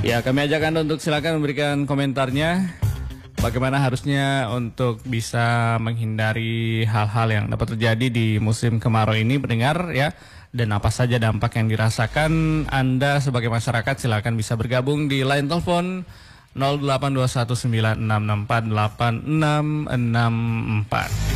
Ya, kami ajak Anda untuk silakan memberikan komentarnya. Bagaimana harusnya untuk bisa menghindari hal-hal yang dapat terjadi di musim kemarau ini, pendengar ya. Dan apa saja dampak yang dirasakan Anda sebagai masyarakat, silakan bisa bergabung di line telepon 082196648664.